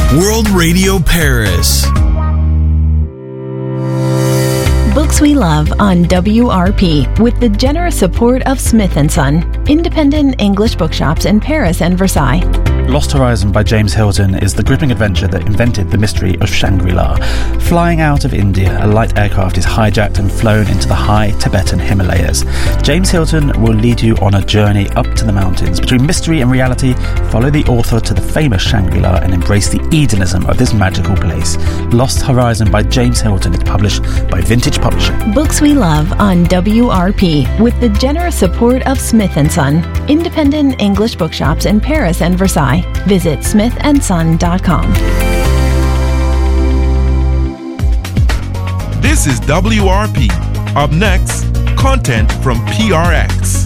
World Radio Paris. Books We Love on WRP with the generous support of Smith & Son, independent English bookshops in Paris and Versailles. Lost Horizon by James Hilton is the gripping adventure that invented the mystery of Shangri-La. Flying out of India, a light aircraft is hijacked and flown into the high Tibetan Himalayas. James Hilton will lead you on a journey up to the mountains. Between mystery and reality, follow the author to the famous Shangri-La and embrace the Edenism of this magical place. Lost Horizon by James Hilton is published by Vintage Publisher. Books We Love on WRP with the generous support of Smith & Son, independent English bookshops in Paris and Versailles. Visit smithandson.com. This is WRP. Up next, content from PRX.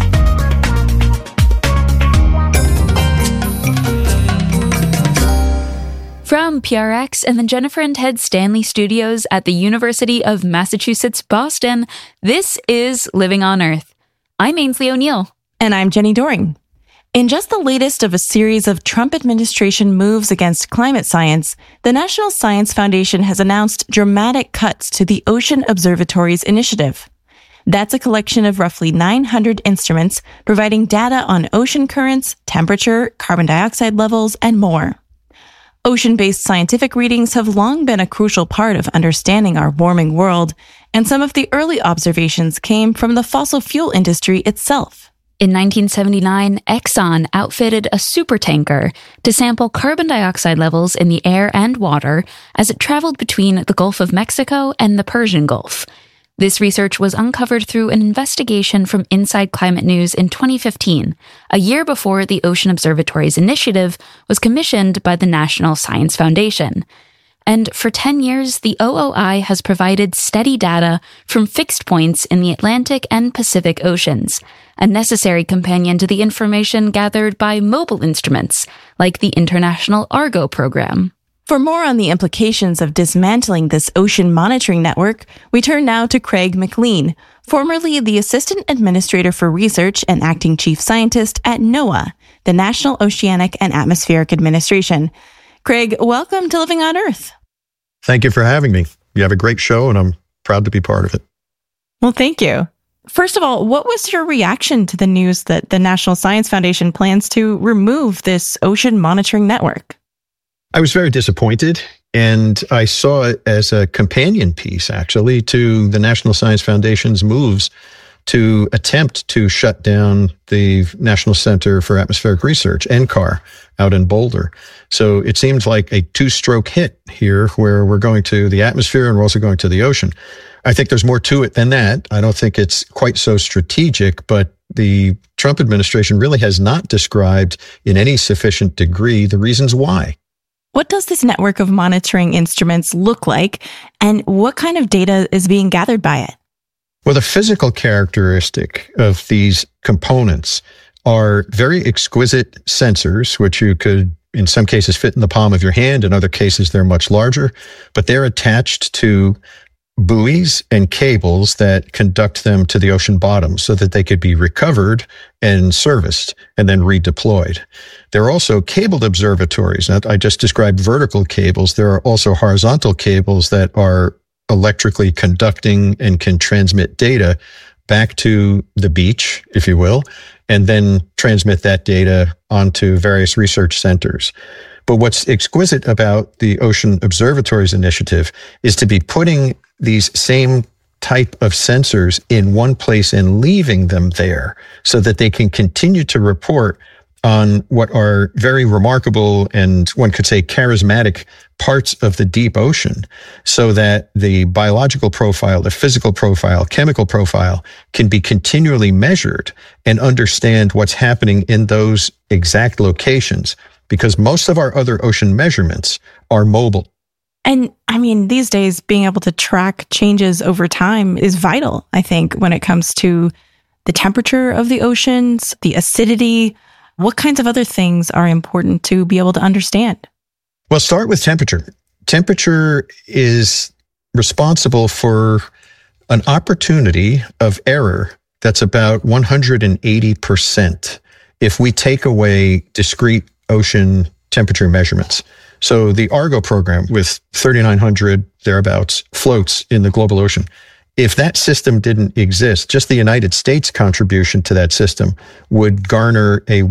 From PRX and the Jennifer and Ted Stanley Studios at the University of Massachusetts, Boston, this is Living on Earth. I'm Ainsley O'Neill. And I'm Jenny Doring. In just the latest of a series of Trump administration moves against climate science, the National Science Foundation has announced dramatic cuts to the Ocean Observatories Initiative. That's a collection of roughly 900 instruments providing data on ocean currents, temperature, carbon dioxide levels, and more. Ocean-based scientific readings have long been a crucial part of understanding our warming world, and some of the early observations came from the fossil fuel industry itself. In 1979, Exxon outfitted a supertanker to sample carbon dioxide levels in the air and water as it traveled between the Gulf of Mexico and the Persian Gulf. This research was uncovered through an investigation from Inside Climate News in 2015, a year before the Ocean Observatories Initiative was commissioned by the National Science Foundation. And for 10 years, the OOI has provided steady data from fixed points in the Atlantic and Pacific Oceans, a necessary companion to the information gathered by mobile instruments, like the International Argo program. For more on the implications of dismantling this ocean monitoring network, we turn now to Craig McLean, formerly the Assistant Administrator for Research and Acting Chief Scientist at NOAA, the National Oceanic and Atmospheric Administration. Craig, welcome to Living on Earth. Thank you for having me. You have a great show, and I'm proud to be part of it. Well, thank you. First of all, what was your reaction to the news that the National Science Foundation plans to remove this ocean monitoring network? I was very disappointed, and I saw it as a companion piece, actually, to the National Science Foundation's moves to attempt to shut down the National Center for Atmospheric Research, NCAR, out in Boulder. So it seems like a two-stroke hit here where we're going to the atmosphere and we're also going to the ocean. I think there's more to it than that. I don't think it's quite so strategic, but the Trump administration really has not described in any sufficient degree the reasons why. What does this network of monitoring instruments look like, and what kind of data is being gathered by it? Well, the physical characteristic of these components are very exquisite sensors, which you could, in some cases, fit in the palm of your hand. In other cases, they're much larger, but they're attached to buoys and cables that conduct them to the ocean bottom so that they could be recovered and serviced and then redeployed. There are also cabled observatories. Now, I just described vertical cables. There are also horizontal cables that are electrically conducting and can transmit data back to the beach, if you will, and then transmit that data onto various research centers. But what's exquisite about the Ocean Observatories Initiative is to be putting these same type of sensors in one place and leaving them there so that they can continue to report on what are very remarkable and one could say charismatic parts of the deep ocean, so that the biological profile, the physical profile, chemical profile can be continually measured and understand what's happening in those exact locations, because most of our other ocean measurements are mobile. And I mean, these days, being able to track changes over time is vital, I think, when it comes to the temperature of the oceans, the acidity. What kinds of other things are important to be able to understand? Well, start with temperature. Temperature is responsible for an opportunity of error that's about 180% if we take away discrete ocean temperature measurements. So the Argo program with 3,900 thereabouts floats in the global ocean. If that system didn't exist, just the United States contribution to that system would garner a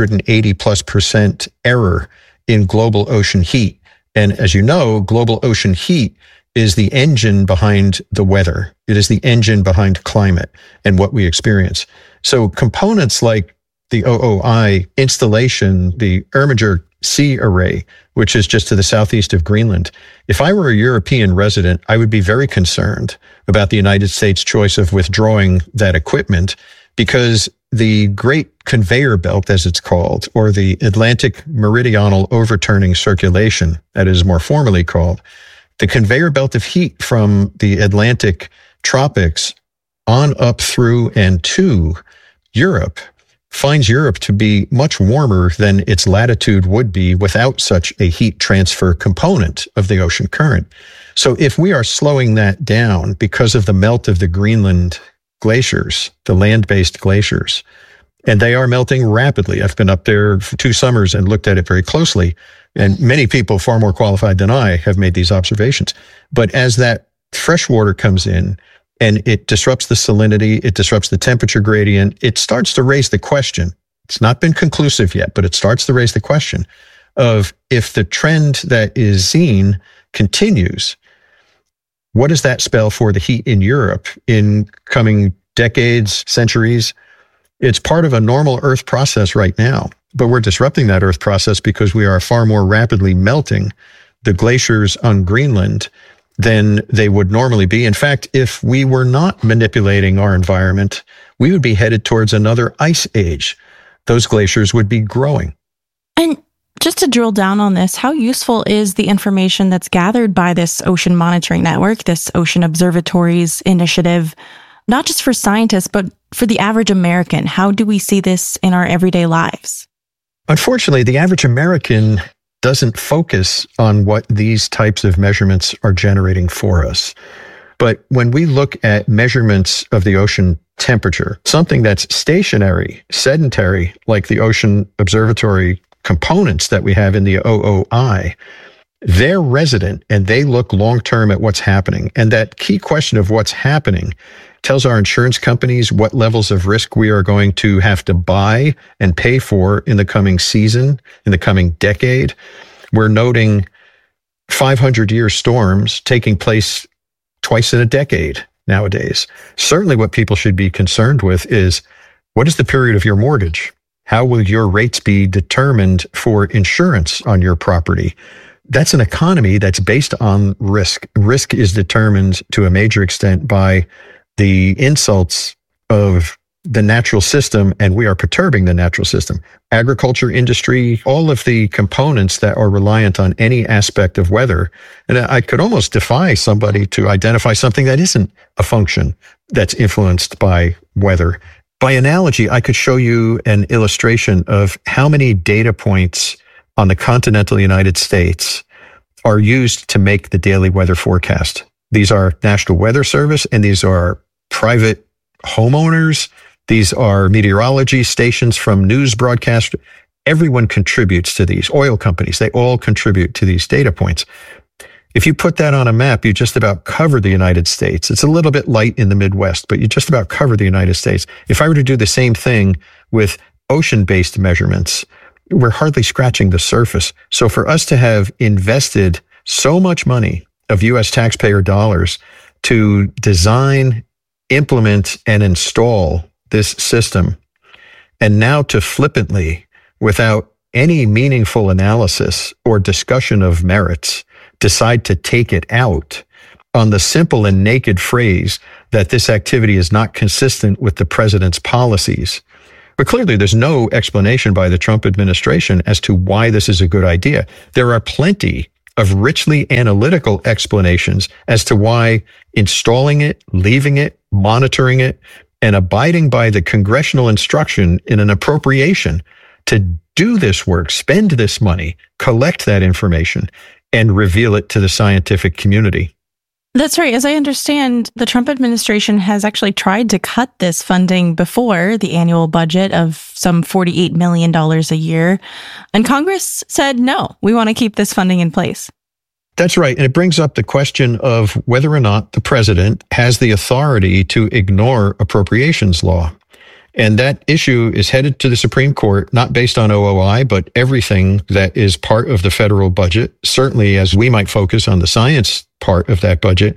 180+% error in global ocean heat. And as you know, global ocean heat is the engine behind the weather. It is the engine behind climate and what we experience. So components like the OOI installation, the Irminger Sea Array, which is just to the southeast of Greenland. If I were a European resident, I would be very concerned about the United States' choice of withdrawing that equipment, because the Great Conveyor Belt, as it's called, or the Atlantic Meridional Overturning Circulation, that is more formally called, the conveyor belt of heat from the Atlantic tropics on up through and to Europe finds Europe to be much warmer than its latitude would be without such a heat transfer component of the ocean current. So if we are slowing that down because of the melt of the Greenland glaciers, the land-based glaciers, and they are melting rapidly. I've been up there for 2 summers and looked at it very closely, and many people far more qualified than I have made these observations. But as that fresh water comes in, and it disrupts the salinity, it disrupts the temperature gradient, it starts to raise the question. It's not been conclusive yet, but it starts to raise the question of, if the trend that is seen continues, what does that spell for the heat in Europe in coming decades, centuries? It's part of a normal Earth process right now, but we're disrupting that Earth process because we are far more rapidly melting the glaciers on Greenland than they would normally be. In fact, if we were not manipulating our environment, we would be headed towards another ice age. Those glaciers would be growing. And just to drill down on this, how useful is the information that's gathered by this ocean monitoring network, this Ocean Observatories initiative, not just for scientists, but for the average American? How do we see this in our everyday lives? Unfortunately, the average American doesn't focus on what these types of measurements are generating for us. But when we look at measurements of the ocean temperature, something that's stationary, sedentary, like the Ocean Observatory components that we have in the OOI, they're resident and they look long-term at what's happening. And that key question of what's happening tells our insurance companies what levels of risk we are going to have to buy and pay for in the coming season, in the coming decade. We're noting 500-year storms taking place twice in a decade nowadays. Certainly what people should be concerned with is, what is the period of your mortgage? How will your rates be determined for insurance on your property? That's an economy that's based on risk. Risk is determined to a major extent by the insults of the natural system, and we are perturbing the natural system. Agriculture, industry, all of the components that are reliant on any aspect of weather. And I could almost defy somebody to identify something that isn't a function that's influenced by weather. By analogy, I could show you an illustration of how many data points on the continental United States are used to make the daily weather forecast. These are National Weather Service, and these are private homeowners. These are meteorology stations from news broadcast. Everyone contributes to these. Oil companies, they all contribute to these data points. If you put that on a map, you just about cover the United States. It's a little bit light in the Midwest, but you just about cover the United States. If I were to do the same thing with ocean-based measurements, we're hardly scratching the surface. So for us to have invested so much money of U.S. taxpayer dollars to design, implement, and install this system, and now to flippantly, without any meaningful analysis or discussion of merits, decide to take it out on the simple and naked phrase that this activity is not consistent with the president's policies. But clearly, there's no explanation by the Trump administration as to why this is a good idea. There are plenty of richly analytical explanations as to why installing it, leaving it, monitoring it, and abiding by the congressional instruction in an appropriation to do this work, spend this money, collect that information, and reveal it to the scientific community. That's right. As I understand, the Trump administration has actually tried to cut this funding before, the annual budget of some $48 million a year. And Congress said, no, we want to keep this funding in place. That's right. And it brings up the question of whether or not the president has the authority to ignore appropriations law. And that issue is headed to the Supreme Court, not based on OOI, but everything that is part of the federal budget, certainly as we might focus on the science part of that budget.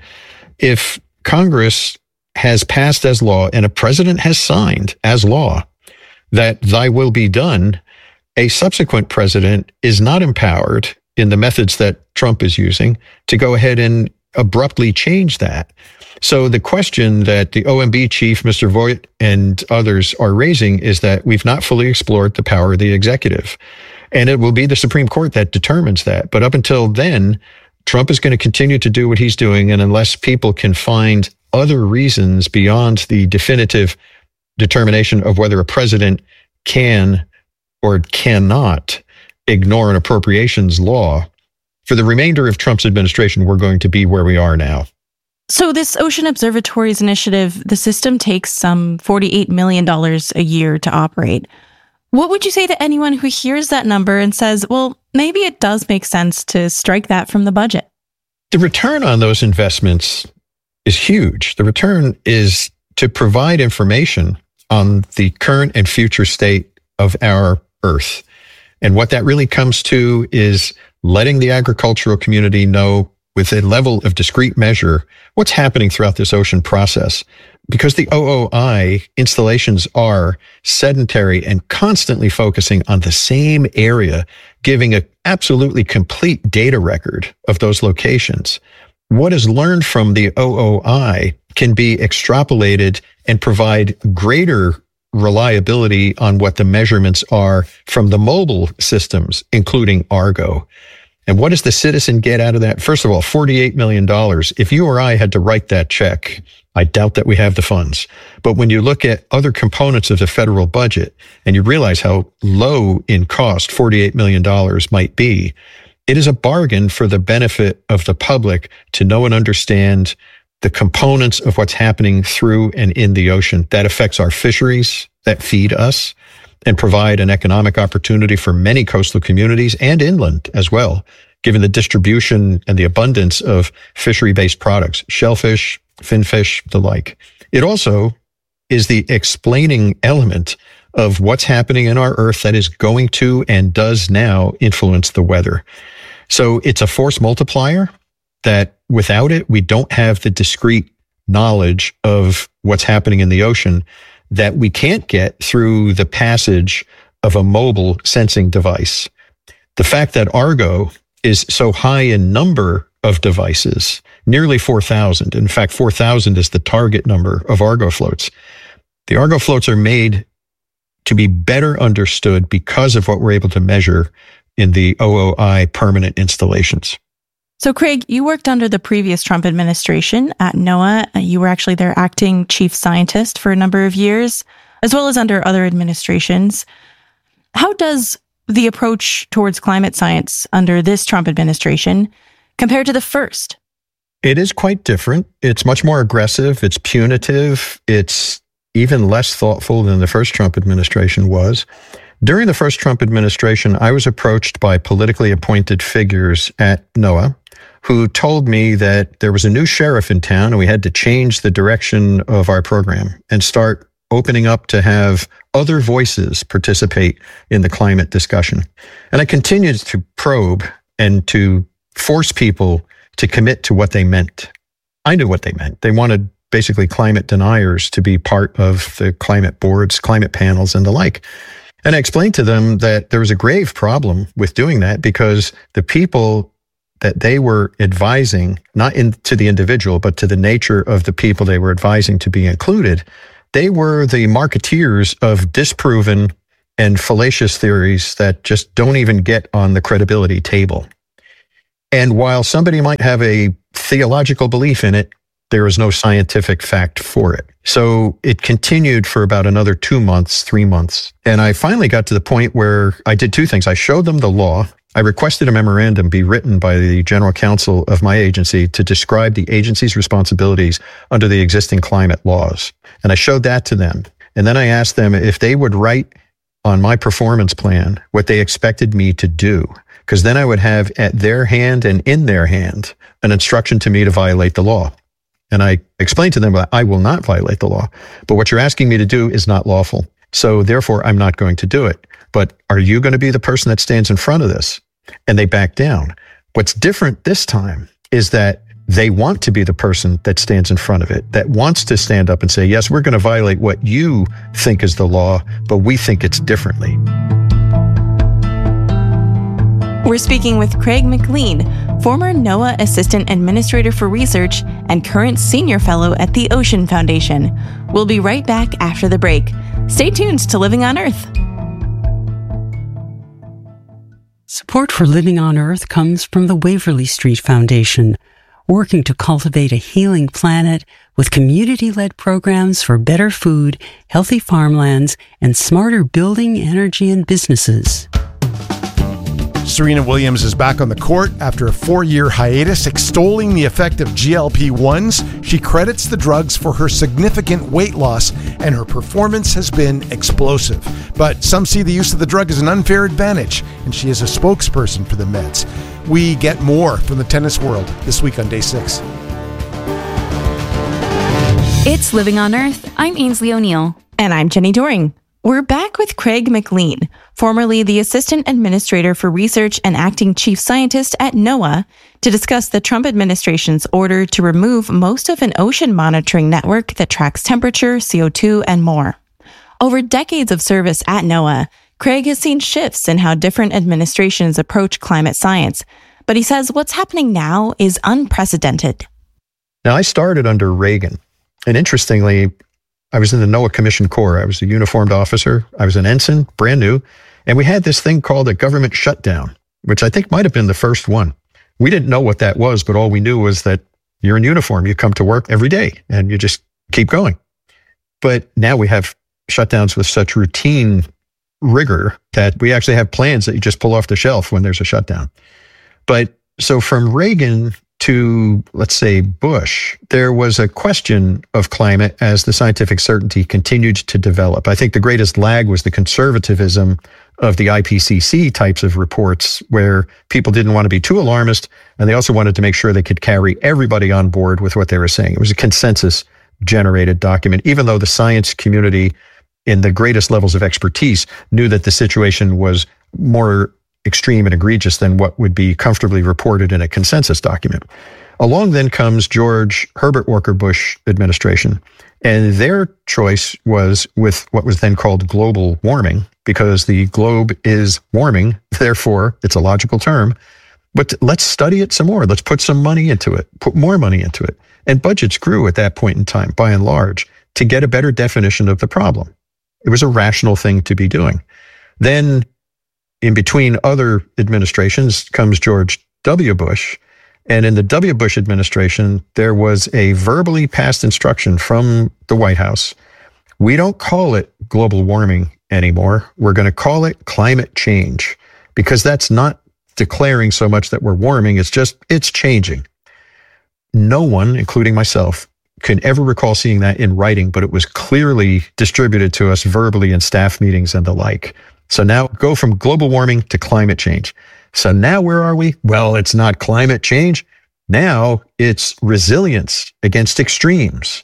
If Congress has passed as law and a president has signed as law that thy will be done, a subsequent president is not empowered in the methods that Trump is using to go ahead and abruptly change that. So the question that the OMB chief, Mr. Voigt, and others are raising is that we've not fully explored the power of the executive. And it will be the Supreme Court that determines that. But up until then, Trump is going to continue to do what he's doing. And unless people can find other reasons beyond the definitive determination of whether a president can or cannot ignore an appropriations law, for the remainder of Trump's administration, we're going to be where we are now. So this Ocean Observatories initiative, the system takes some $48 million a year to operate. What would you say to anyone who hears that number and says, well, maybe it does make sense to strike that from the budget? The return on those investments is huge. The return is to provide information on the current and future state of our Earth. And what that really comes to is letting the agricultural community know with a level of discrete measure what's happening throughout this ocean process. Because the OOI installations are sedentary and constantly focusing on the same area, giving an absolutely complete data record of those locations. What is learned from the OOI can be extrapolated and provide greater reliability on what the measurements are from the mobile systems, including Argo. And what does the citizen get out of that? First of all, $48 million. If you or I had to write that check, I doubt that we have the funds. But when you look at other components of the federal budget and you realize how low in cost $48 million might be, it is a bargain for the benefit of the public to know and understand the components of what's happening through and in the ocean that affects our fisheries that feed us and provide an economic opportunity for many coastal communities and inland as well, given the distribution and the abundance of fishery-based products, shellfish, finfish, the like. It also is the explaining element of what's happening in our Earth that is going to and does now influence the weather. So it's a force multiplier that without it, we don't have the discrete knowledge of what's happening in the ocean that we can't get through the passage of a mobile sensing device. The fact that Argo is so high in number of devices, nearly 4,000. In fact, 4,000 is the target number of Argo floats. The Argo floats are made to be better understood because of what we're able to measure in the OOI permanent installations. So, Craig, you worked under the previous Trump administration at NOAA. You were actually their acting chief scientist for a number of years, as well as under other administrations. How does the approach towards climate science under this Trump administration compare to the first? It is quite different. It's much more aggressive. It's punitive. It's even less thoughtful than the first Trump administration was. During the first Trump administration, I was approached by politically appointed figures at NOAA who told me that there was a new sheriff in town and we had to change the direction of our program and start opening up to have other voices participate in the climate discussion. And I continued to probe and to force people to commit to what they meant. I knew what they meant. They wanted basically climate deniers to be part of the climate boards, climate panels, and the like. And I explained to them that there was a grave problem with doing that because the people that they were advising, not to the individual, but to the nature of the people they were advising to be included, they were the marketeers of disproven and fallacious theories that just don't even get on the credibility table. And while somebody might have a theological belief in it, there is no scientific fact for it. So it continued for about another 2 months, 3 months. And I finally got to the point where I did two things. I showed them the law. I requested a memorandum be written by the general counsel of my agency to describe the agency's responsibilities under the existing climate laws. And I showed that to them. And then I asked them if they would write on my performance plan what they expected me to do, because then I would have at their hand and in their hand an instruction to me to violate the law. And I explained to them that I will not violate the law, but what you're asking me to do is not lawful. So therefore, I'm not going to do it. But are you going to be the person that stands in front of this? And they back down. What's different this time is that they want to be the person that stands in front of it, that wants to stand up and say, yes, we're going to violate what you think is the law, but we think it's differently. We're speaking with Craig McLean, former NOAA Assistant Administrator for Research and current Senior Fellow at the Ocean Foundation. We'll be right back after the break. Stay tuned to Living on Earth. Support for Living on Earth comes from the Waverly Street Foundation, working to cultivate a healing planet with community-led programs for better food, healthy farmlands, and smarter building, energy, and businesses. Serena Williams is back on the court after a 4-year hiatus, extolling the effect of GLP-1s. She credits the drugs for her significant weight loss, and her performance has been explosive. But some see the use of the drug as an unfair advantage, and she is a spokesperson for the meds. We get more from the tennis world this week on Day 6. It's Living on Earth. I'm Ainsley O'Neill. And I'm Jenny Doring. We're back with Craig McLean, formerly the Assistant Administrator for Research and Acting Chief Scientist at NOAA, to discuss the Trump administration's order to remove most of an ocean monitoring network that tracks temperature, CO2, and more. Over decades of service at NOAA, Craig has seen shifts in how different administrations approach climate science, but he says what's happening now is unprecedented. Now, I started under Reagan, and interestingly, I was in the NOAA Commissioned Corps. I was a uniformed officer. I was an ensign, brand new. And we had this thing called a government shutdown, which I think might have been the first one. We didn't know what that was, but all we knew was that you're in uniform. You come to work every day and you just keep going. But now we have shutdowns with such routine rigor that we actually have plans that you just pull off the shelf when there's a shutdown. But so from Reagan to, let's say, Bush, there was a question of climate as the scientific certainty continued to develop. I think the greatest lag was the conservatism of the IPCC types of reports, where people didn't want to be too alarmist, and they also wanted to make sure they could carry everybody on board with what they were saying. It was a consensus-generated document, even though the science community in the greatest levels of expertise knew that the situation was more extreme and egregious than what would be comfortably reported in a consensus document. Along then comes George Herbert Walker Bush administration, and their choice was with what was then called global warming, because the globe is warming, therefore it's a logical term, but let's study it some more. Let's put some money into it, put more money into it. And budgets grew at that point in time, by and large, to get a better definition of the problem. It was a rational thing to be doing. Then, in between other administrations comes George W. Bush. And in the W. Bush administration, there was a verbally passed instruction from the White House. We don't call it global warming anymore. We're going to call it climate change, because that's not declaring so much that we're warming. It's changing. No one, including myself, can ever recall seeing that in writing, but it was clearly distributed to us verbally in staff meetings and the like. So now go from global warming to climate change. So now where are we? Well, it's not climate change. Now it's resilience against extremes.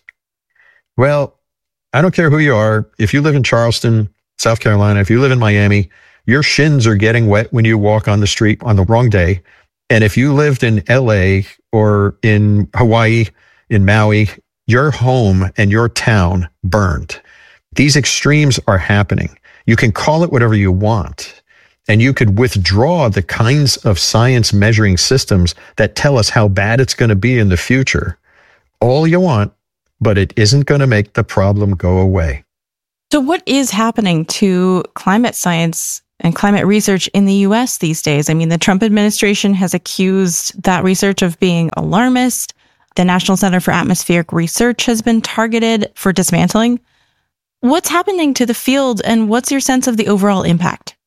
Well, I don't care who you are. If you live in Charleston, South Carolina, if you live in Miami, your shins are getting wet when you walk on the street on the wrong day. And if you lived in LA or in Hawaii, in Maui, your home and your town burned. These extremes are happening. You can call it whatever you want, and you could withdraw the kinds of science measuring systems that tell us how bad it's going to be in the future all you want, but it isn't going to make the problem go away. So what is happening to climate science and climate research in the U.S. these days? I mean, the Trump administration has accused that research of being alarmist. The National Center for Atmospheric Research has been targeted for dismantling. What's happening to the field, and what's your sense of the overall impact?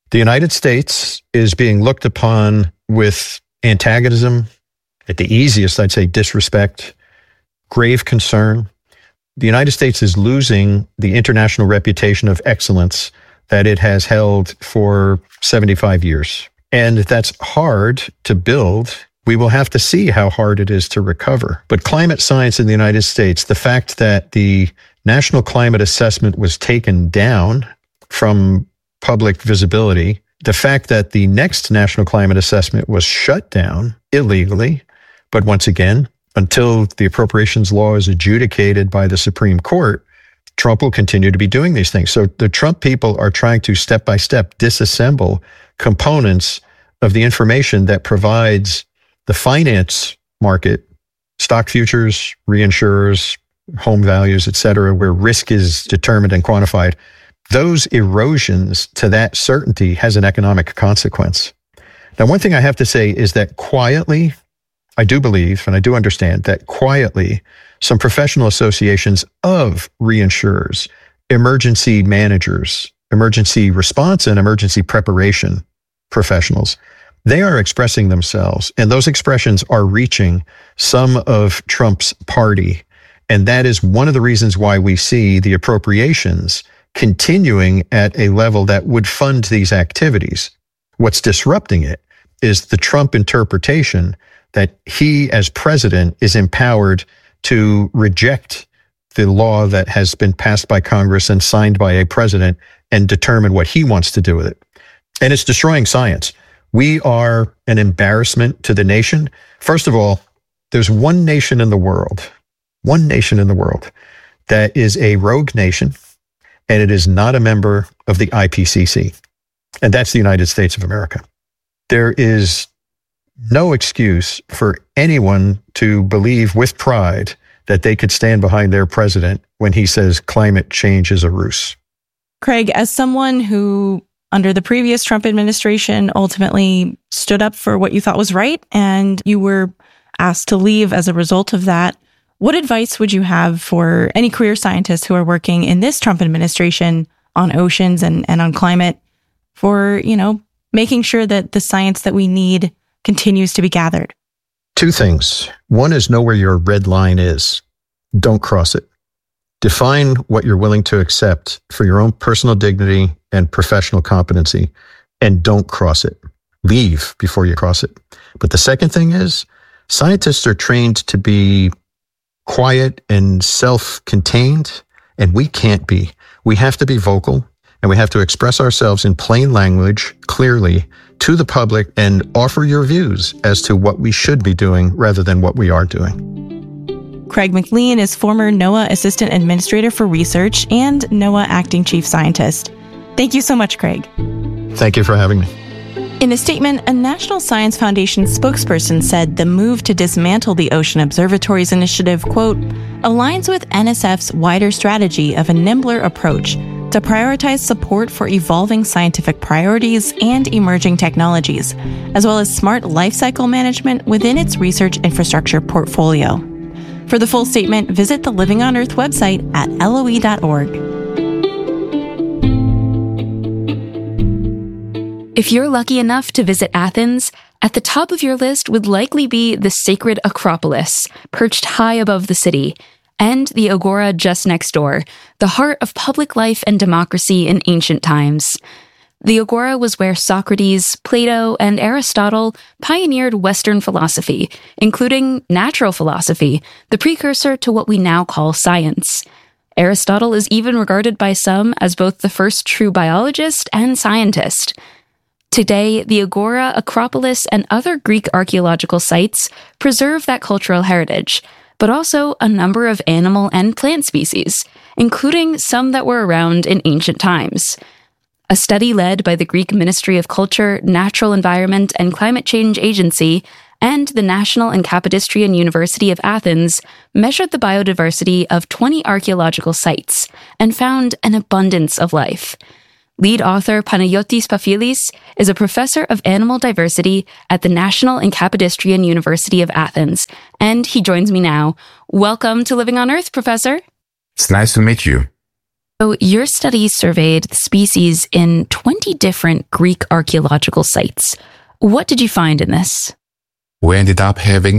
The United States is being looked upon with antagonism, at the easiest, I'd say disrespect, grave concern. The United States is losing the international reputation of excellence that it has held for 75 years. And that's hard to build. We will have to see how hard it is to recover. But climate science in the United States, the fact that the National Climate Assessment was taken down from public visibility, the fact that the next National Climate Assessment was shut down illegally, but once again, until the appropriations law is adjudicated by the Supreme Court, Trump will continue to be doing these things. So the Trump people are trying to step by step disassemble components of the information that provides the finance market, stock futures, reinsurers, home values, et cetera, where risk is determined and quantified. Those erosions to that certainty has an economic consequence. Now, one thing I have to say is that quietly, I do believe, and I do understand that quietly, some professional associations of reinsurers, emergency managers, emergency response and emergency preparation professionals, they are expressing themselves, and those expressions are reaching some of Trump's party. And that is one of the reasons why we see the appropriations continuing at a level that would fund these activities. What's disrupting it is the Trump interpretation that he, as president, is empowered to reject the law that has been passed by Congress and signed by a president and determine what he wants to do with it. And it's destroying science. We are an embarrassment to the nation. First of all, there's one nation in the world that is a rogue nation, and it is not a member of the IPCC. And that's the United States of America. There is no excuse for anyone to believe with pride that they could stand behind their president when he says climate change is a ruse. Craig, as someone who, under the previous Trump administration, ultimately stood up for what you thought was right, and you were asked to leave as a result of that, what advice would you have for any career scientists who are working in this Trump administration on oceans and on climate for, making sure that the science that we need continues to be gathered? Two things. One is know where your red line is. Don't cross it. Define what you're willing to accept for your own personal dignity and professional competency, and don't cross it. Leave before you cross it. But the second thing is, scientists are trained to be quiet and self-contained, and we can't be. We have to be vocal, and we have to express ourselves in plain language, clearly, to the public, and offer your views as to what we should be doing rather than what we are doing. Craig McLean is former NOAA Assistant Administrator for Research and NOAA Acting Chief Scientist. Thank you so much, Craig. Thank you for having me. In a statement, a National Science Foundation spokesperson said the move to dismantle the Ocean Observatories initiative, quote, aligns with NSF's wider strategy of a nimbler approach to prioritize support for evolving scientific priorities and emerging technologies, as well as smart lifecycle management within its research infrastructure portfolio. For the full statement, visit the Living on Earth website at LOE.org. If you're lucky enough to visit Athens, at the top of your list would likely be the sacred Acropolis, perched high above the city, and the Agora just next door, the heart of public life and democracy in ancient times. The Agora was where Socrates, Plato, and Aristotle pioneered Western philosophy, including natural philosophy, the precursor to what we now call science. Aristotle is even regarded by some as both the first true biologist and scientist. Today, the Agora, Acropolis, and other Greek archaeological sites preserve that cultural heritage, but also a number of animal and plant species, including some that were around in ancient times. A study led by the Greek Ministry of Culture, Natural Environment, and Climate Change Agency and the National and Kapodistrian University of Athens measured the biodiversity of 20 archaeological sites and found an abundance of life. Lead author Panayotis Pafilis is a professor of animal diversity at the National and Kapodistrian University of Athens, and he joins me now. Welcome to Living on Earth, Professor. It's nice to meet you. So your study surveyed the species in 20 different Greek archaeological sites. What did you find in this? We ended up having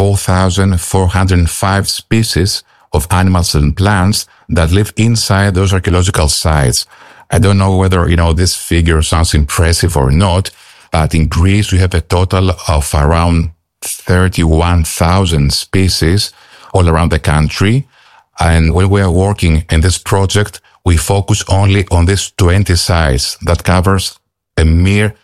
4,405 species of animals and plants that live inside those archaeological sites. I don't know whether, this figure sounds impressive or not, but in Greece we have a total of around 31,000 species all around the country. And when we are working in this project, we focus only on these 20 sites that covers a mere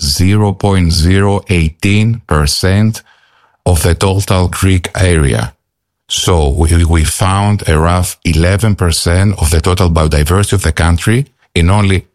0.018% of the total Greek area. So we found a rough 11% of the total biodiversity of the country in only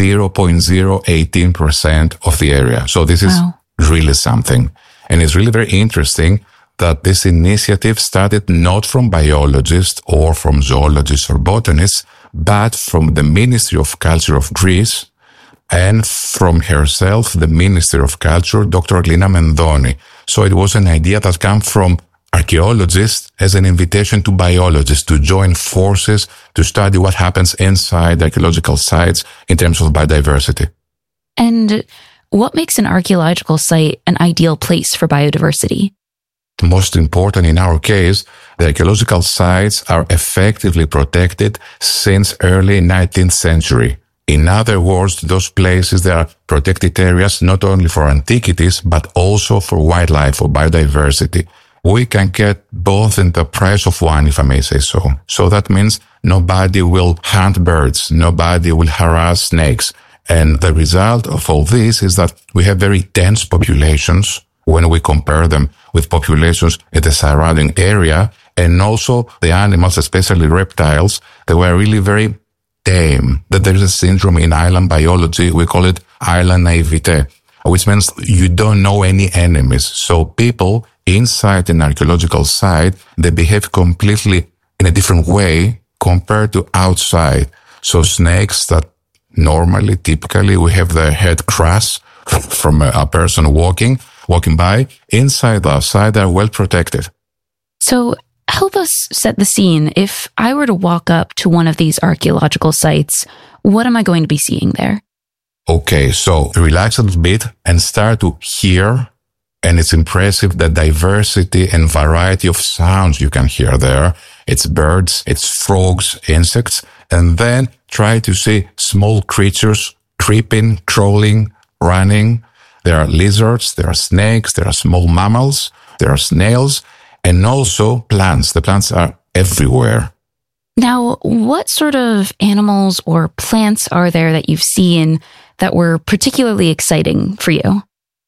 0.018% of the area. So this is really something. And it's really very interesting that this initiative started not from biologists or from zoologists or botanists, but from the Ministry of Culture of Greece and from herself, the Minister of Culture, Dr. Lina Mendoni. So it was an idea that came from archaeologists as an invitation to biologists to join forces to study what happens inside archaeological sites in terms of biodiversity. And what makes an archaeological site an ideal place for biodiversity? Most important in our case, the archaeological sites are effectively protected since early 19th century. In other words, those places, they are protected areas not only for antiquities, but also for wildlife, for biodiversity. We can get both in the price of one, if I may say so. So that means nobody will hunt birds, nobody will harass snakes. And the result of all this is that we have very dense populations when we compare them with populations in the surrounding area. And also the animals, especially reptiles, they were really very tame. That there is a syndrome in island biology, we call it island naivete, which means you don't know any enemies. So people inside an archaeological site, they behave completely in a different way compared to outside. So snakes that normally, typically, we have their head crushed from a person walking by, inside, outside, they're well protected. So help us set the scene. If I were to walk up to one of these archaeological sites, what am I going to be seeing there? Okay, so relax a little bit and start to hear. And it's impressive the diversity and variety of sounds you can hear there. It's birds, it's frogs, insects, and then try to see small creatures creeping, crawling, running. There are lizards, there are snakes, there are small mammals, there are snails, and also plants. The plants are everywhere. Now, what sort of animals or plants are there that you've seen that were particularly exciting for you?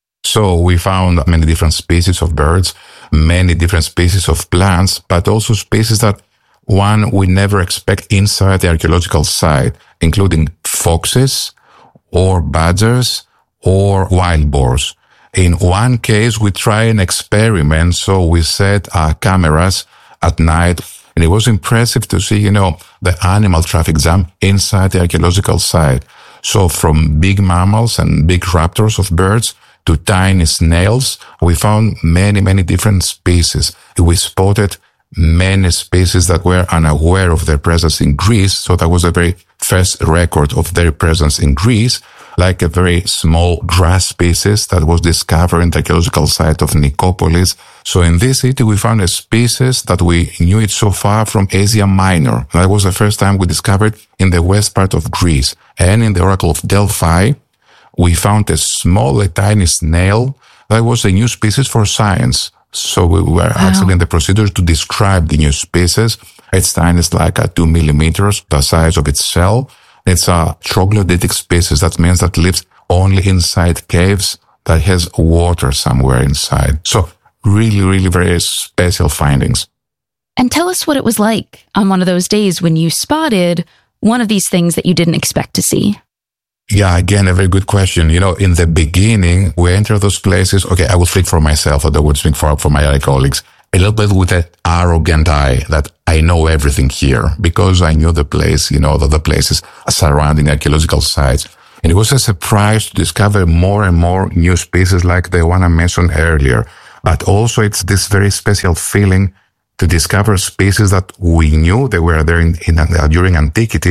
So we found many different species of birds, many different species of plants, but also species that one we never expect inside the archaeological site, including foxes or badgers or wild boars. In one case, we tried an experiment, so we set our cameras at night, and it was impressive to see, the animal traffic jam inside the archaeological site. So from big mammals and big raptors of birds to tiny snails, we found many, many different species. We spotted many species that were unaware of their presence in Greece. So that was a very first record of their presence in Greece, like a very small grass species that was discovered in the archaeological site of Nicopolis. So in this city, we found a species that we knew it so far from Asia Minor. That was the first time we discovered in the west part of Greece. And in the Oracle of Delphi, we found a tiny snail that was a new species for science. So we were actually in the procedure to describe the new species. Its tiny is like 2 millimeters, the size of its shell. It's a troglodytic species. That means that lives only inside caves that has water somewhere inside. So really, really very special findings. And tell us what it was like on one of those days when you spotted one of these things that you didn't expect to see. Yeah, again, a very good question. In the beginning, we enter those places. Okay, I will speak for myself, or I would speak for my other colleagues. A little bit with an arrogant eye that I know everything here because I knew the place, the places surrounding archaeological sites. And it was a surprise to discover more and more new species like the one I mentioned earlier. But also it's this very special feeling to discover species that we knew they were there during antiquity,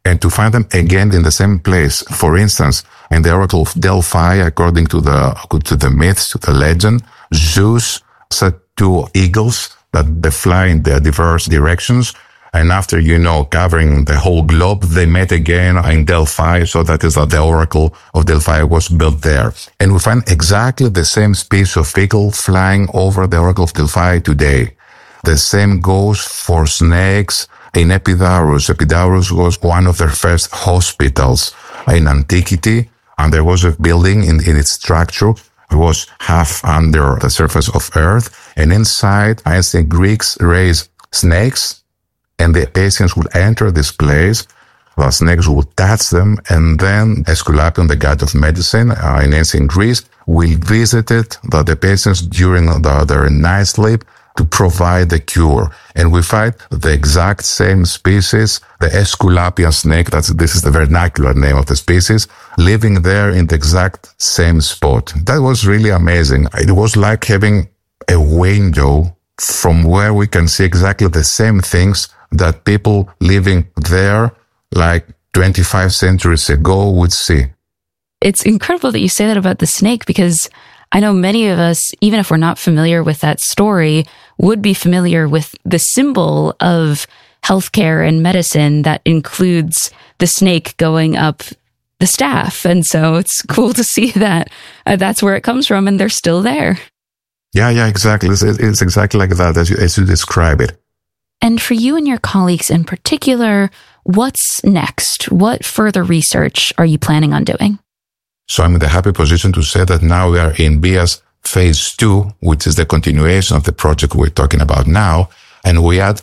and to find them again in the same place. For instance, in the Oracle of Delphi, according to the myths, to the legend, Zeus set two eagles that they fly in their diverse directions. And after, covering the whole globe, they met again in Delphi. So that is that the Oracle of Delphi was built there. And we find exactly the same species of eagle flying over the Oracle of Delphi today. The same goes for snakes in Epidaurus. Epidaurus was one of their first hospitals in antiquity. And there was a building in its structure. It was half under the surface of earth. And inside, ancient Greeks raised snakes. And the patients would enter this place, the snakes would touch them, and then Aesculapion, the god of medicine in ancient Greece, will visit the patients during their night sleep to provide the cure. And we find the exact same species, the Aesculapian snake, this is the vernacular name of the species, living there in the exact same spot. That was really amazing. It was like having a window from where we can see exactly the same things that people living there like 25 centuries ago would see. It's incredible that you say that about the snake, because I know many of us, even if we're not familiar with that story, would be familiar with the symbol of healthcare and medicine that includes the snake going up the staff. And so it's cool to see that that's where it comes from and they're still there. Yeah, exactly. It's exactly like that as you describe it. And for you and your colleagues in particular, what's next? What further research are you planning on doing? So I'm in the happy position to say that now we are in BIA's phase 2, which is the continuation of the project we're talking about now. And we had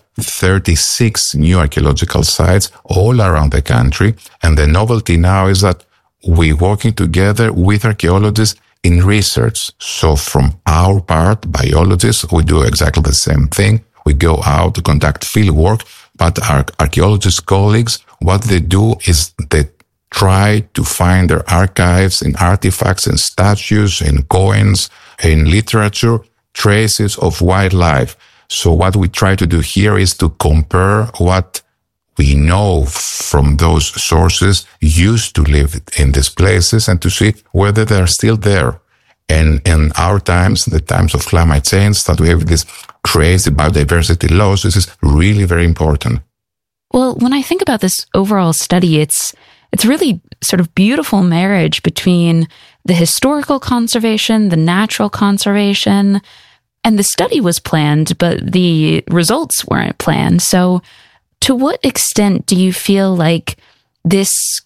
36 new archaeological sites all around the country. And the novelty now is that we're working together with archaeologists in research. So from our part, biologists, we do exactly the same thing. We go out to conduct field work, but our archaeologist colleagues, what they do is they try to find their archives in artifacts, in statues, in coins, in literature, traces of wildlife. So what we try to do here is to compare what we know from those sources used to live in these places and to see whether they're still there. And in our times, the times of climate change, that we have this crazy biodiversity loss, this is really very important. Well, when I think about this overall study, it's really sort of beautiful marriage between the historical conservation, the natural conservation, and the study was planned, but the results weren't planned. So to what extent do you feel like this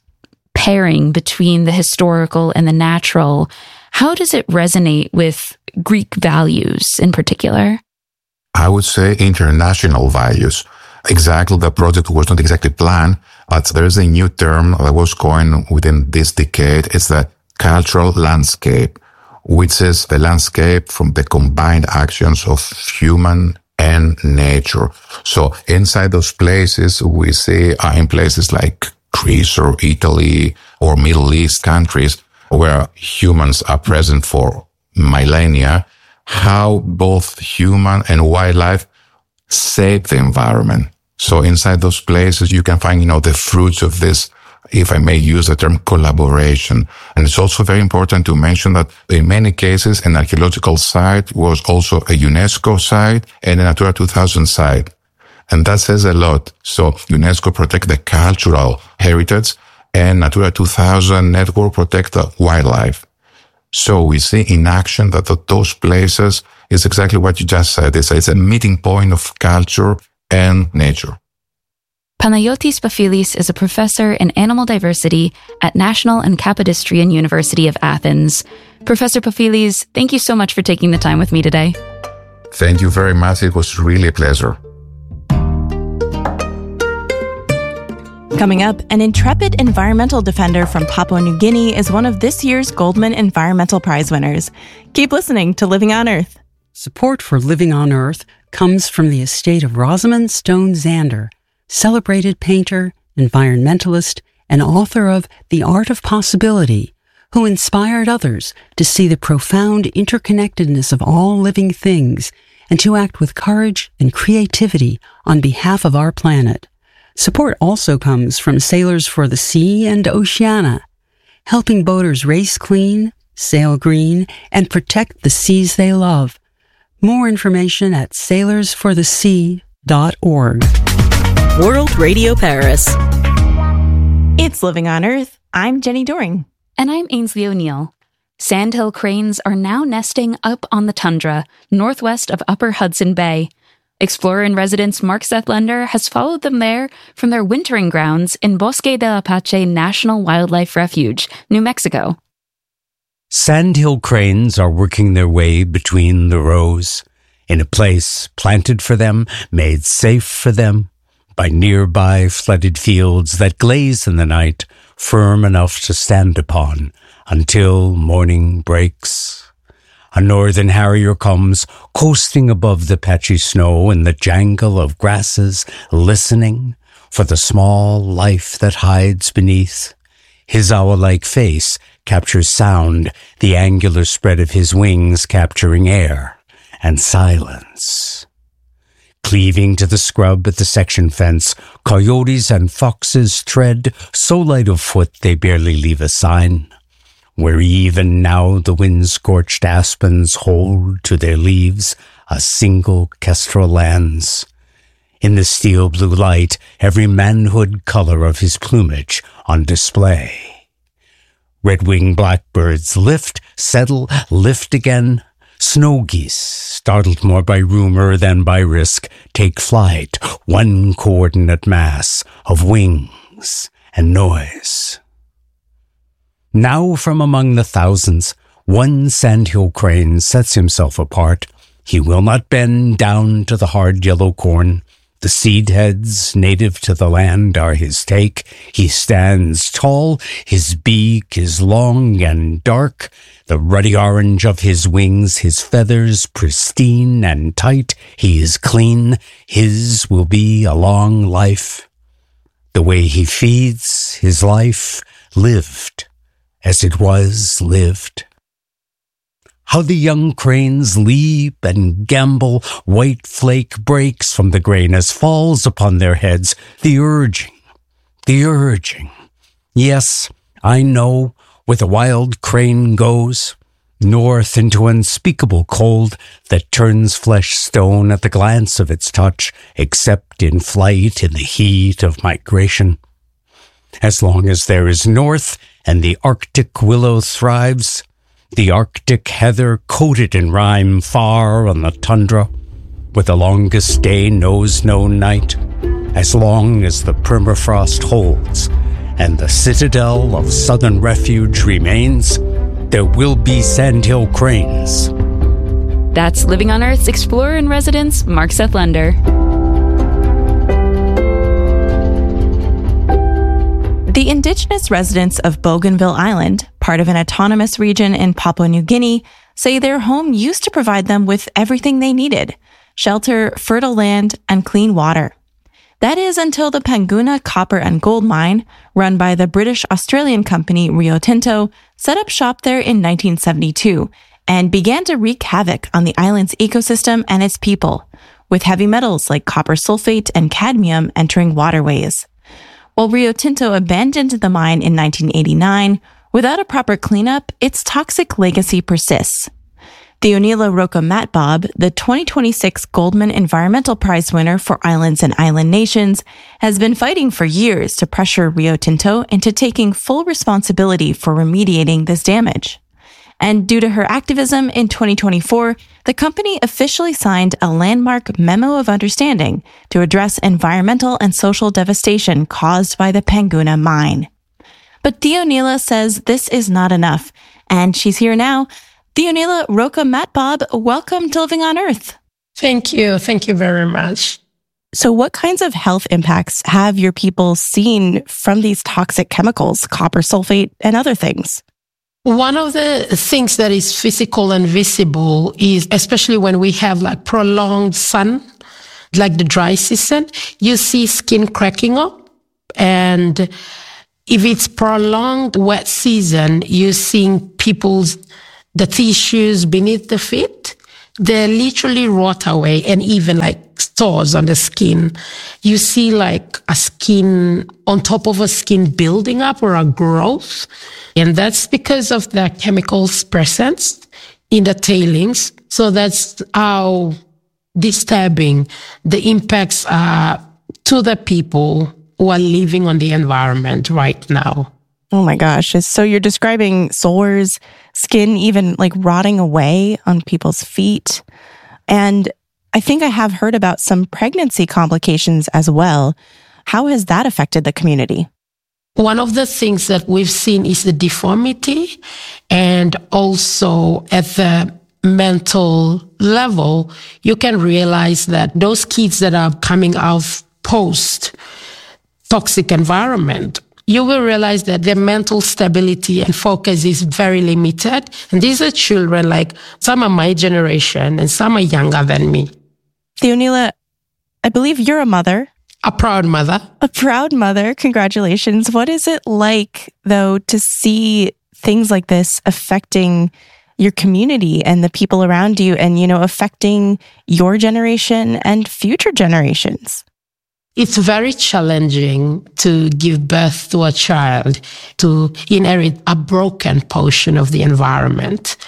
pairing between the historical and the natural, how does it resonate with Greek values in particular? I would say international values. Exactly, the project was not exactly planned, but there is a new term that was coined within this decade. It's the cultural landscape, which is the landscape from the combined actions of human and nature. So inside those places, we see in places like Greece or Italy or Middle East countries where humans are present for millennia, how both human and wildlife save the environment. So inside those places, you can find, the fruits of this, if I may use the term, collaboration. And it's also very important to mention that in many cases, an archaeological site was also a UNESCO site and a Natura 2000 site. And that says a lot. So UNESCO protect the cultural heritage and Natura 2000 network protect the wildlife. So we see in action that those places is exactly what you just said. It's a meeting point of culture and nature. Panayotis Pafilis is a professor in animal diversity at National and Kapodistrian University of Athens. Professor Pafilis, thank you so much for taking the time with me today. Thank you very much. It was really a pleasure. Coming up, an intrepid environmental defender from Papua New Guinea is one of this year's Goldman Environmental Prize winners. Keep listening to Living on Earth. Support for Living on Earth comes from the estate of Rosamund Stone Zander, celebrated painter, environmentalist, and author of The Art of Possibility, who inspired others to see the profound interconnectedness of all living things and to act with courage and creativity on behalf of our planet. Support also comes from Sailors for the Sea and Oceana, helping boaters race clean, sail green, and protect the seas they love. More information at sailorsforthesea.org. World Radio Paris. It's Living on Earth. I'm Jenny Doring. And I'm Ainsley O'Neill. Sandhill cranes are now nesting up on the tundra, northwest of Upper Hudson Bay. Explorer-in-Residence Mark Sethlander has followed them there from their wintering grounds in Bosque del Apache National Wildlife Refuge, New Mexico. Sandhill cranes are working their way between the rows, in a place planted for them, made safe for them, by nearby flooded fields that glaze in the night, firm enough to stand upon until morning breaks. A northern harrier comes, coasting above the patchy snow in the jangle of grasses, listening for the small life that hides beneath. His owl-like face captures sound, the angular spread of his wings capturing air and silence. Cleaving to the scrub at the section fence, coyotes and foxes tread, so light of foot they barely leave a sign. Where even now the wind-scorched aspens hold to their leaves a single kestrel lands. In the steel blue light, every manhood color of his plumage on display. Red-winged blackbirds lift, settle, lift again. Snow geese, startled more by rumor than by risk, take flight, one coordinate mass of wings and noise. Now from among the thousands, one sandhill crane sets himself apart. He will not bend down to the hard yellow corn. The seed heads native to the land are his take. He stands tall, his beak is long and dark, the ruddy orange of his wings, his feathers pristine and tight. He is clean, his will be a long life. The way he feeds, his life lived, as it was lived. How the young cranes leap and gambol, white flake breaks from the grain as falls upon their heads. The urging. Yes, I know where the wild crane goes, north into unspeakable cold that turns flesh stone at the glance of its touch, except in flight in the heat of migration. As long as there is north and the Arctic willow thrives, the Arctic heather coated in rime far on the tundra, where the longest day knows no night, as long as the permafrost holds and the citadel of southern refuge remains, there will be sandhill cranes. That's Living on Earth's Explorer-in-Residence, Mark Sethlander. The indigenous residents of Bougainville Island, part of an autonomous region in Papua New Guinea, say their home used to provide them with everything they needed: shelter, fertile land, and clean water. That is until the Panguna copper and gold mine, run by the British-Australian company Rio Tinto, set up shop there in 1972 and began to wreak havoc on the island's ecosystem and its people, with heavy metals like copper sulfate and cadmium entering waterways. While Rio Tinto abandoned the mine in 1989, without a proper cleanup, its toxic legacy persists. Theonila Roca Matbob, the 2026 Goldman Environmental Prize winner for Islands and Island Nations, has been fighting for years to pressure Rio Tinto into taking full responsibility for remediating this damage. And due to her activism in 2024, the company officially signed a landmark Memo of Understanding to address environmental and social devastation caused by the Panguna mine. But Theonila says this is not enough, and she's here now. Theonila Roca Matbob, welcome to Living on Earth. Thank you. Thank you very much. So what kinds of health impacts have your people seen from these toxic chemicals, copper sulfate and other things? One of the things that is physical and visible is, especially when we have like prolonged sun, like the dry season, you see skin cracking up. And if it's prolonged wet season, you're seeing the tissues beneath the feet, they literally rot away and even like stores on the skin, you see like a skin on top of a skin building up or a growth. And that's because of the chemicals present in the tailings. So that's how disturbing the impacts are to the people who are living on the environment right now. Oh my gosh. So you're describing sores, skin even like rotting away on people's feet. And I think I have heard about some pregnancy complications as well. How has that affected the community? One of the things that we've seen is the deformity, and also at the mental level, you can realize that those kids that are coming out post toxic environment, you will realize that their mental stability and focus is very limited. And these are children, like some are my generation and some are younger than me. Theonila, I believe you're a mother. A proud mother. A proud mother. Congratulations. What is it like, though, to see things like this affecting your community and the people around you and, affecting your generation and future generations? It's very challenging to give birth to a child, to inherit a broken portion of the environment.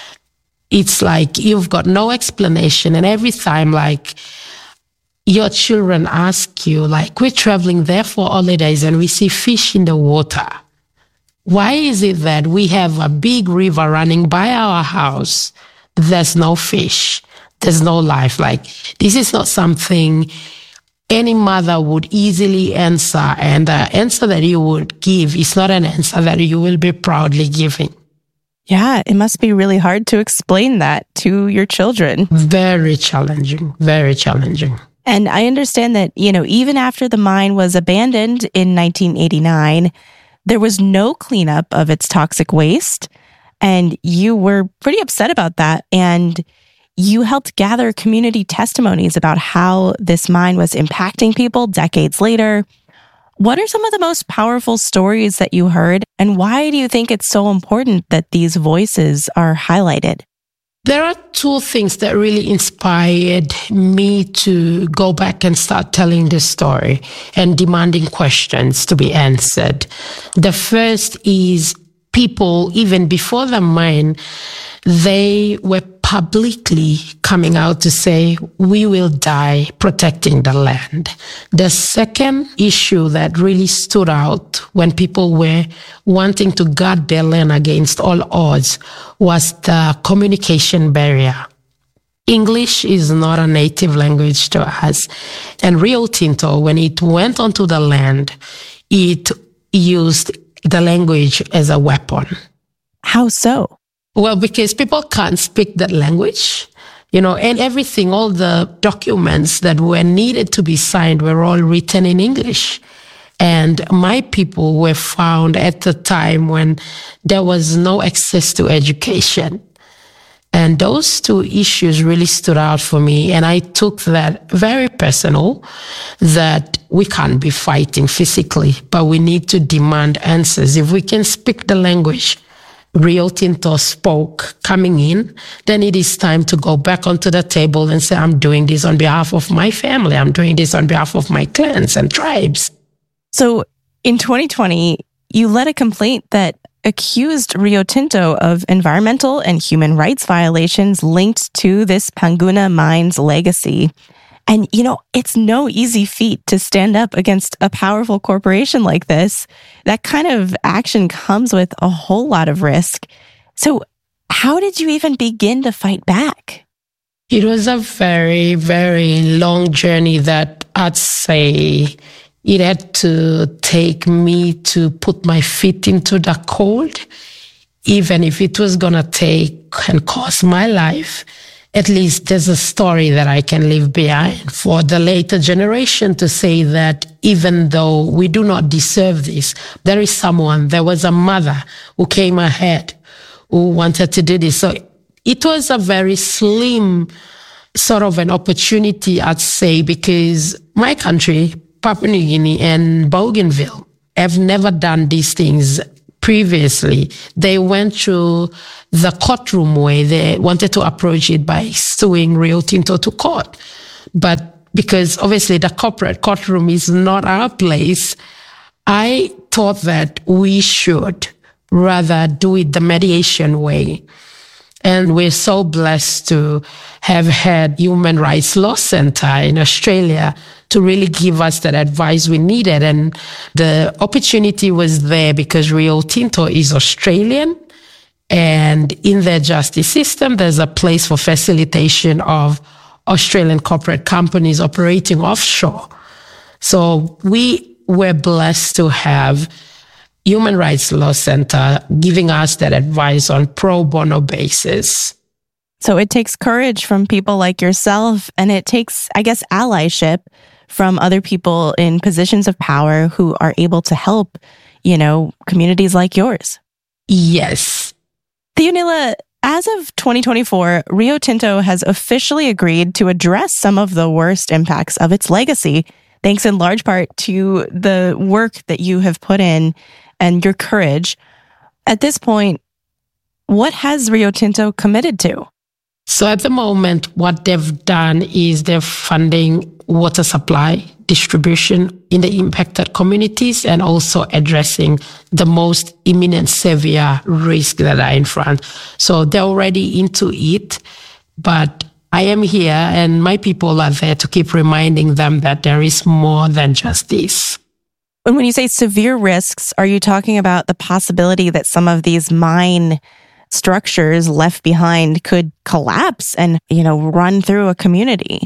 It's like you've got no explanation. And every time, like, your children ask you, like, we're traveling there for holidays and we see fish in the water. Why is it that we have a big river running by our house? There's no fish. There's no life. Like, this is not something any mother would easily answer, and the answer that you would give is not an answer that you will be proudly giving. Yeah, it must be really hard to explain that to your children. Very challenging, very challenging. And I understand that, even after the mine was abandoned in 1989, there was no cleanup of its toxic waste, and you were pretty upset about that. And you helped gather community testimonies about how this mine was impacting people decades later. What are some of the most powerful stories that you heard, and why do you think it's so important that these voices are highlighted? There are two things that really inspired me to go back and start telling this story and demanding questions to be answered. The first is people, even before the mine, they were publicly coming out to say, we will die protecting the land. The second issue that really stood out when people were wanting to guard their land against all odds was the communication barrier. English is not a native language to us. And Rio Tinto, when it went onto the land, it used the language as a weapon. How so? Well, because people can't speak that language, and everything, all the documents that were needed to be signed were all written in English. And my people were found at the time when there was no access to education. And those two issues really stood out for me. And I took that very personal, that we can't be fighting physically, but we need to demand answers. If we can speak the language Rio Tinto spoke coming in, then it is time to go back onto the table and say, I'm doing this on behalf of my family. I'm doing this on behalf of my clans and tribes. So in 2020, you led a complaint that accused Rio Tinto of environmental and human rights violations linked to this Panguna mine's legacy. And, it's no easy feat to stand up against a powerful corporation like this. That kind of action comes with a whole lot of risk. So how did you even begin to fight back? It was a very, very long journey that I'd say it had to take me to put my feet into the cold, even if it was going to take and cost my life. At least there's a story that I can leave behind for the later generation to say that even though we do not deserve this, there was a mother who came ahead who wanted to do this. So it was a very slim sort of an opportunity, I'd say, because my country, Papua New Guinea and Bougainville, have never done these things previously. They went through the courtroom way. They wanted to approach it by suing Rio Tinto to court. But because obviously the corporate courtroom is not our place, I thought that we should rather do it the mediation way. And we're so blessed to have had Human Rights Law Center in Australia to really give us that advice we needed. And the opportunity was there because Rio Tinto is Australian. And in their justice system, there's a place for facilitation of Australian corporate companies operating offshore. So we were blessed to have Human Rights Law Center giving us that advice on pro bono basis. So it takes courage from people like yourself, and it takes, I guess, allyship from other people in positions of power who are able to help, communities like yours. Yes. Theonila, as of 2024, Rio Tinto has officially agreed to address some of the worst impacts of its legacy, thanks in large part to the work that you have put in and your courage. At this point, what has Rio Tinto committed to? So at the moment, what they've done is they're funding water supply distribution in the impacted communities and also addressing the most imminent severe risks that are in front. So they're already into it, but I am here and my people are there to keep reminding them that there is more than just this. And when you say severe risks, are you talking about the possibility that some of these mine structures left behind could collapse and, run through a community?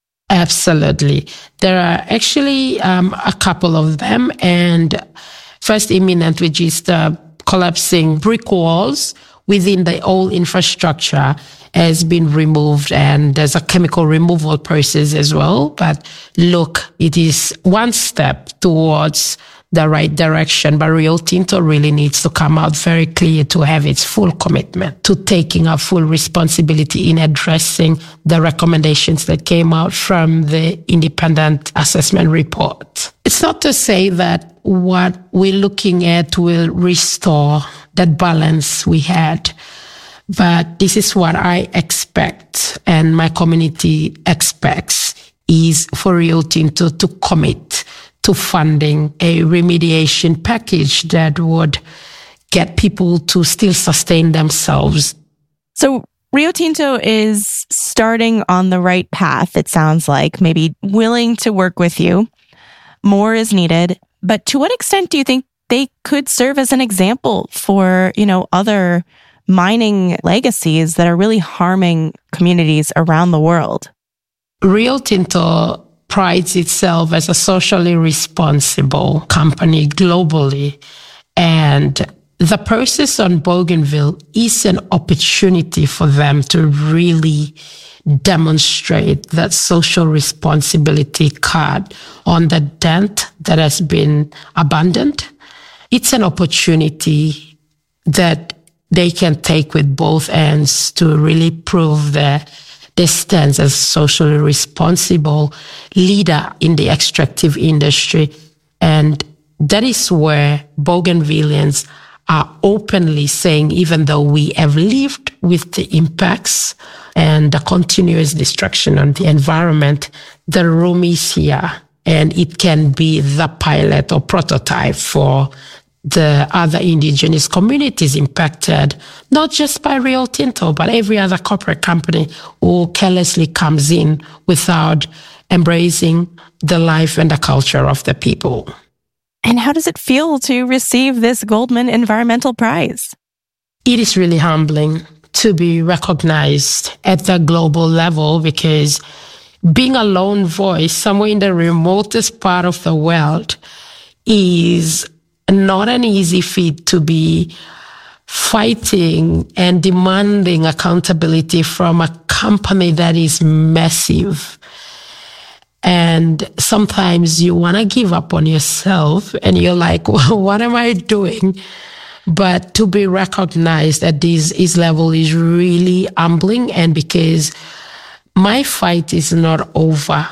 Absolutely. There are actually a couple of them. And first imminent, which is the collapsing brick walls within the old infrastructure, has been removed, and there's a chemical removal process as well. But look, it is one step towards the right direction, but Rio Tinto really needs to come out very clear to have its full commitment to taking a full responsibility in addressing the recommendations that came out from the independent assessment report. It's not to say that what we're looking at will restore that balance we had, but this is what I expect and my community expects, is for Rio Tinto to commit to funding a remediation package that would get people to still sustain themselves. So Rio Tinto is starting on the right path, it sounds like, maybe willing to work with you. More is needed. But to what extent do you think they could serve as an example for, other mining legacies that are really harming communities around the world? Rio Tinto prides itself as a socially responsible company globally. And the process on Bougainville is an opportunity for them to really demonstrate that social responsibility card on the dent that has been abandoned. It's an opportunity that they can take with both ends to really prove that they stand as a socially responsible leader in the extractive industry. And that is where Bougainvillians are openly saying, even though we have lived with the impacts and the continuous destruction on the environment, the room is here and it can be the pilot or prototype for the other indigenous communities impacted, not just by Rio Tinto, but every other corporate company who carelessly comes in without embracing the life and the culture of the people. And how does it feel to receive this Goldman Environmental Prize? It is really humbling to be recognized at the global level, because being a lone voice somewhere in the remotest part of the world is not an easy feat to be fighting and demanding accountability from a company that is massive. And sometimes you want to give up on yourself and you're like, well, what am I doing? But to be recognized at this level is really humbling. And because my fight is not over,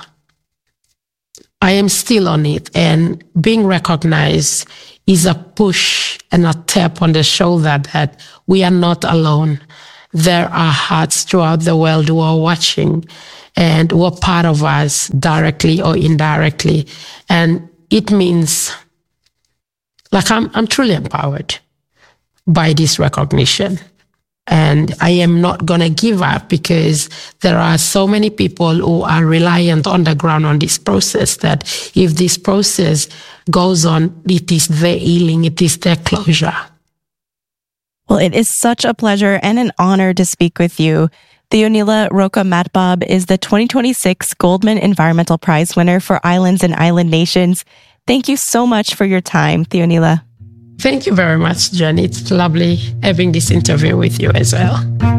I am still on it. And being recognized is a push and a tap on the shoulder that we are not alone, there are hearts throughout the world who are watching and who are part of us directly or indirectly. And it means, like, I'm truly empowered by this recognition. And I am not going to give up, because there are so many people who are reliant on the ground on this process, that if this process goes on, it is their healing, it is their closure. Well, it is such a pleasure and an honor to speak with you. Theonila Rocha-Matbob is the 2026 Goldman Environmental Prize winner for Islands and Island Nations. Thank you so much for your time, Theonila. Thank you very much, Jen. It's lovely having this interview with you as well.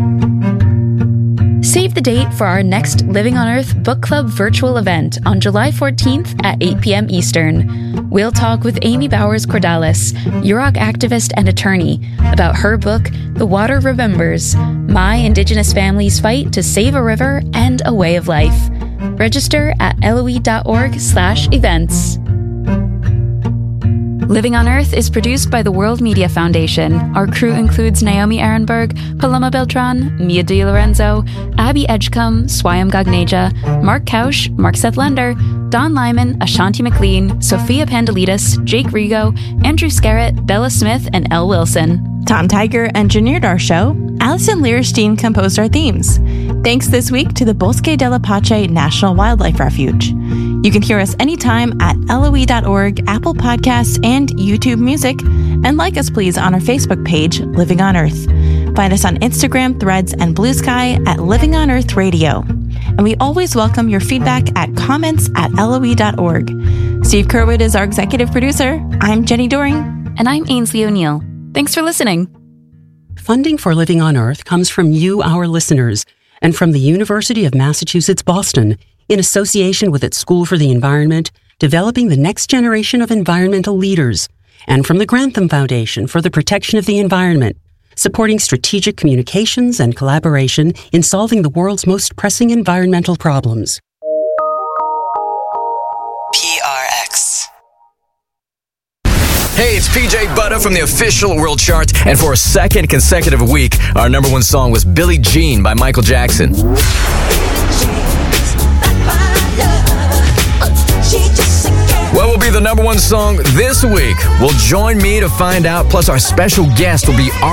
Save the date for our next Living on Earth Book Club virtual event on July 14th at 8 p.m. Eastern. We'll talk with Amy Bowers-Cordalis, Yurok activist and attorney, about her book, The Water Remembers, My Indigenous Family's Fight to Save a River and a Way of Life. Register at LOE.org/events. Living on Earth is produced by the World Media Foundation. Our crew includes Naomi Ehrenberg, Paloma Beltran, Mia DiLorenzo, Abby Edgecombe, Swayam Gagneja, Mark Kausch, Mark Seth Lender, Don Lyman, Ashanti McLean, Sophia Pandelitis, Jake Rigo, Andrew Scarrett, Bella Smith, and Elle Wilson. Tom Tiger engineered our show. Allison Lierstein composed our themes. Thanks this week to the Bosque de la Pache National Wildlife Refuge. You can hear us anytime at LOE.org, Apple Podcasts, and YouTube Music. And like us, please, on our Facebook page, Living on Earth. Find us on Instagram, Threads, and Blue Sky at Living on Earth Radio. And we always welcome your feedback at comments@LOE.org. Steve Curwood is our executive producer. I'm Jenny Doring. And I'm Ainsley O'Neill. Thanks for listening. Funding for Living on Earth comes from you, our listeners, and from the University of Massachusetts, Boston, in association with its School for the Environment, developing the next generation of environmental leaders, and from the Grantham Foundation for the Protection of the Environment, supporting strategic communications and collaboration in solving the world's most pressing environmental problems. PRX. Hey, it's PJ Butter from the official World Chart, and for a second consecutive week, our number one song was Billie Jean by Michael Jackson. What will be the number one song this week? Well, join me to find out, plus our special guest will be